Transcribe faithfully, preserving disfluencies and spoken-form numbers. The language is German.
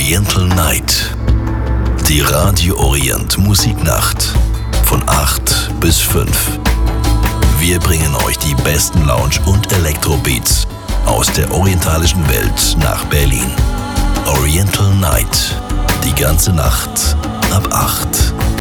Oriental Night. Die Radio Orient Musiknacht von acht bis fünf. Wir bringen euch die besten Lounge- und Elektrobeats aus der orientalischen Welt nach Berlin. Oriental Night. Die ganze Nacht ab acht.